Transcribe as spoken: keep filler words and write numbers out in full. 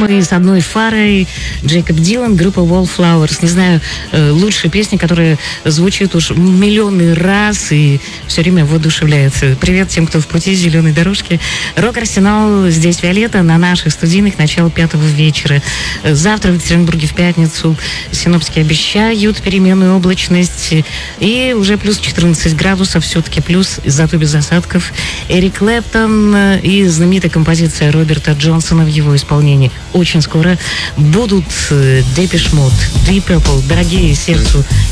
мы с одной фарой. Джейкоб Дилан, группа Wallflowers. Не знаю, лучшие песни, которые звучат уж миллионы раз и все время воодушевляет. Привет тем, кто в пути зеленой дорожки. Рок-арсенал, здесь Виолетта, на наших студийных, начало пятого вечера. Завтра в Екатеринбурге в пятницу синоптики обещают переменную облачность. И уже плюс четырнадцать градусов, все-таки плюс, зато без осадков. Эрик Клэптон и знаменитая композиция Роберта Джонсона в его исполнении. Очень скоро будут Depeche Mode, Deep Purple, дорогие сердцу